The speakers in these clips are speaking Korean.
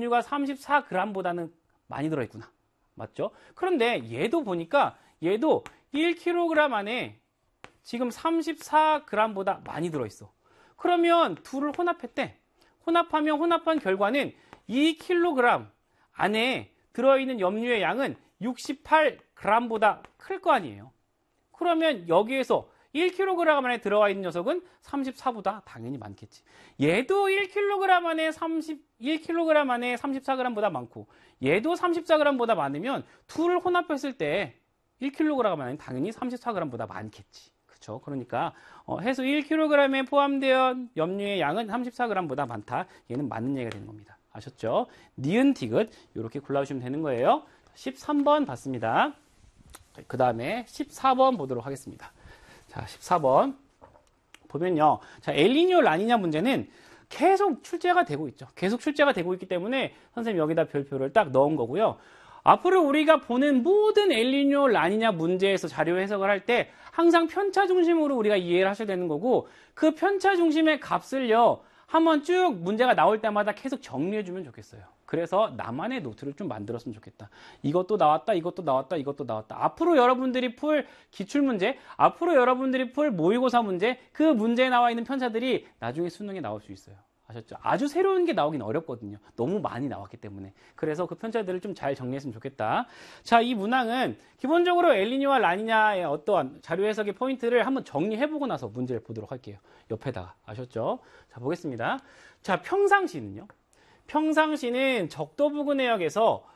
염류가 34g보다는 많이 들어있구나. 맞죠? 그런데 얘도 보니까 얘도 1kg 안에 지금 34g보다 많이 들어있어. 그러면 둘을 혼합했대. 혼합한 결과는 2kg 안에 들어있는 염류의 양은 68g보다 클 거 아니에요. 그러면 여기에서 1kg 안에 들어와 있는 녀석은 34보다 당연히 많겠지. 얘도 1kg 안에 34g보다 많고 얘도 34g보다 많으면 둘을 혼합했을 때 1kg 안에 당연히 34g보다 많겠지. 그렇죠? 그러니까 해수 1kg에 포함되어 염류의 양은 34g보다 많다. 얘는 맞는 얘기가 되는 겁니다. 아셨죠? 니은 디귿 이렇게 골라주시면 되는 거예요. 13번 봤습니다. 그 다음에 14번 보도록 하겠습니다. 자, 14번 보면요. 자, 엘니뇨 라니냐 문제는 계속 출제가 되고 있죠. 계속 출제가 되고 있기 때문에 선생님 여기다 별표를 딱 넣은 거고요. 앞으로 우리가 보는 모든 엘니뇨 라니냐 문제에서 자료 해석을 할 때 항상 편차 중심으로 우리가 이해를 하셔야 되는 거고 그 편차 중심의 값을요. 한번 쭉 문제가 나올 때마다 계속 정리해주면 좋겠어요. 그래서 나만의 노트를 좀 만들었으면 좋겠다. 이것도 나왔다, 이것도 나왔다, 이것도 나왔다. 앞으로 여러분들이 풀 기출문제, 앞으로 여러분들이 풀 모의고사 문제, 그 문제에 나와 있는 편차들이 나중에 수능에 나올 수 있어요. 아셨죠? 아주 새로운 게 나오긴 어렵거든요. 너무 많이 나왔기 때문에. 그래서 그 편차들을 좀 잘 정리했으면 좋겠다. 자, 이 문항은 기본적으로 엘니뇨와 라니냐의 어떠한 자료 해석의 포인트를 한번 정리해보고 나서 문제를 보도록 할게요. 옆에다가. 아셨죠? 자, 보겠습니다. 자, 평상시는요. 평상시는 적도부근 내역에서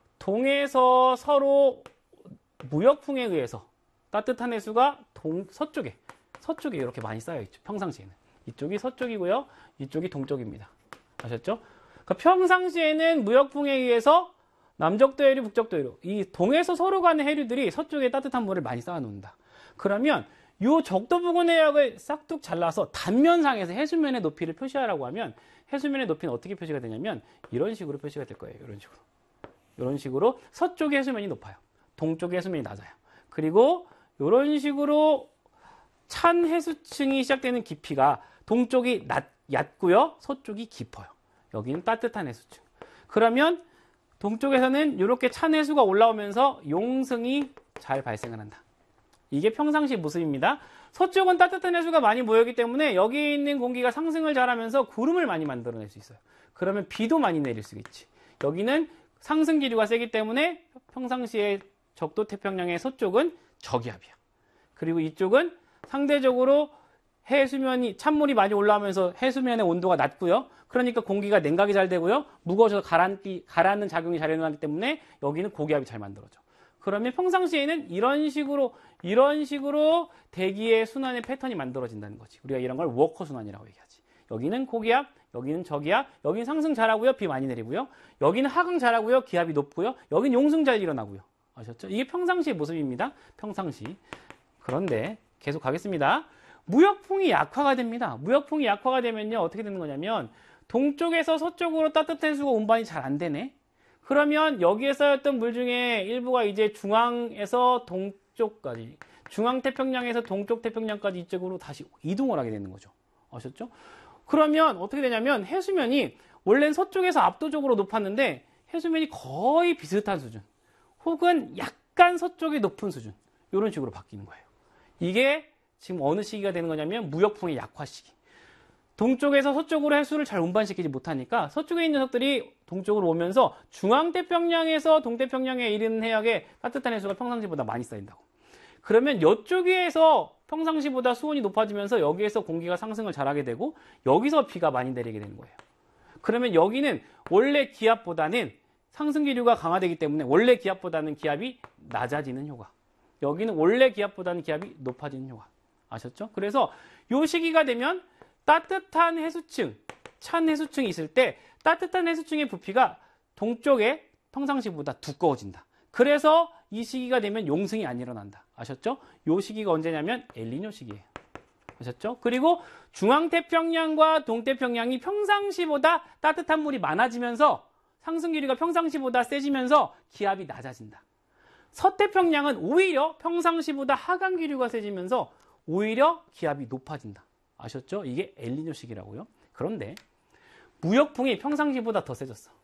동에서 서로 무역풍에 의해서 따뜻한 해수가 서쪽에 이렇게 많이 쌓여있죠. 평상시에는. 이쪽이 서쪽이고요. 이쪽이 동쪽입니다. 아셨죠? 그러니까 평상시에는 무역풍에 의해서 남적도 해류, 북적도 해류, 이 동에서 서로 가는 해류들이 서쪽에 따뜻한 물을 많이 쌓아놓는다. 그러면 이 적도부근 해역을 싹둑 잘라서 단면상에서 해수면의 높이를 표시하라고 하면 해수면의 높이는 어떻게 표시가 되냐면 이런 식으로 표시가 될 거예요. 이런 식으로. 이런 식으로 서쪽의 해수면이 높아요. 동쪽의 해수면이 낮아요. 그리고 이런 식으로 찬 해수층이 시작되는 깊이가 동쪽이 얕고요. 서쪽이 깊어요. 여기는 따뜻한 해수층. 그러면 동쪽에서는 이렇게 찬 해수가 올라오면서 용승이 잘 발생을 한다. 이게 평상시 모습입니다. 서쪽은 따뜻한 해수가 많이 모여있기 때문에 여기 있는 공기가 상승을 잘하면서 구름을 많이 만들어낼 수 있어요. 그러면 비도 많이 내릴 수 있지. 여기는 상승 기류가 세기 때문에 평상시에 적도 태평양의 서쪽은 저기압이야. 그리고 이쪽은 상대적으로 해수면이 찬물이 많이 올라오면서 해수면의 온도가 낮고요. 그러니까 공기가 냉각이 잘 되고요. 무거워져서 가라앉는 작용이 잘 일어나기 때문에 여기는 고기압이 잘 만들어져. 그러면 평상시에는 이런 식으로 대기의 순환의 패턴이 만들어진다는 거지. 우리가 이런 걸 워커 순환이라고 얘기하지. 여기는 고기압, 여기는 저기압, 여기는 상승 잘하고요. 비 많이 내리고요. 여기는 하강 잘하고요. 기압이 높고요. 여기는 용승 잘 일어나고요. 아셨죠? 이게 평상시의 모습입니다. 평상시. 그런데 계속 가겠습니다. 무역풍이 약화가 됩니다. 무역풍이 약화가 되면요. 어떻게 되는 거냐면 동쪽에서 서쪽으로 따뜻한 해수가 운반이 잘 안 되네. 그러면 여기에 쌓였던 물 중에 일부가 이제 중앙에서 동쪽까지, 중앙태평양에서 동쪽태평양까지 이쪽으로 다시 이동을 하게 되는 거죠. 아셨죠? 그러면 어떻게 되냐면 해수면이 원래는 서쪽에서 압도적으로 높았는데 해수면이 거의 비슷한 수준, 혹은 약간 서쪽이 높은 수준, 이런 식으로 바뀌는 거예요. 이게 지금 어느 시기가 되는 거냐면 무역풍의 약화 시기. 동쪽에서 서쪽으로 해수를 잘 운반시키지 못하니까 서쪽에 있는 녀석들이 동쪽으로 오면서 중앙태평양에서 동태평양에 이르는 해역에 따뜻한 해수가 평상시보다 많이 쌓인다고. 그러면 이쪽에서 평상시보다 수온이 높아지면서 여기에서 공기가 상승을 잘하게 되고 여기서 비가 많이 내리게 되는 거예요. 그러면 여기는 원래 기압보다는 상승 기류가 강화되기 때문에 원래 기압보다는 기압이 낮아지는 효과. 여기는 원래 기압보다는 기압이 높아지는 효과. 아셨죠? 그래서 이 시기가 되면 따뜻한 해수층, 찬 해수층이 있을 때 따뜻한 해수층의 부피가 동쪽에 평상시보다 두꺼워진다. 그래서 이 시기가 되면 용승이 안 일어난다. 아셨죠? 이 시기가 언제냐면 엘니뇨 시기예요. 아셨죠? 그리고 중앙태평양과 동태평양이 평상시보다 따뜻한 물이 많아지면서 상승 기류가 평상시보다 세지면서 기압이 낮아진다. 서태평양은 오히려 평상시보다 하강 기류가 세지면서 오히려 기압이 높아진다. 아셨죠? 이게 엘니뇨 시기라고요. 그런데 무역풍이 평상시보다 더 세졌어.